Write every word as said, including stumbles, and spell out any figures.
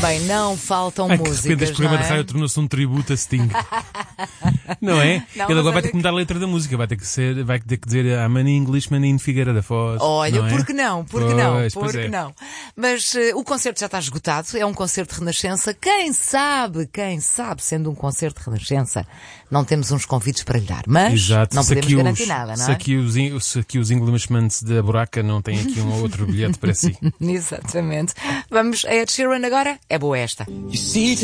Bem, não faltam Ai, que de repente músicas, este programa não de é? rádio tornou-se um tributo a Sting. Não é? Não, Ele mas agora vai olha ter que mudar a letra da música, vai ter que ser, vai ter que dizer I'm an Englishman in Figueira da Foz. Olha, não é? por que não? Por que não? Pois, Por pois que é. não? Mas uh, o concerto já está esgotado, é um concerto de Renascença. Quem sabe, quem sabe, sendo um concerto de Renascença, não temos uns convites para lhe dar. Mas Exato. não Se podemos aqui garantir os, nada, não se é? aqui os, in- se aqui os Englishmen da buraca não têm aqui um ou outro bilhete para si. Exatamente. Vamos a Ed Sheeran agora? É boa esta. You see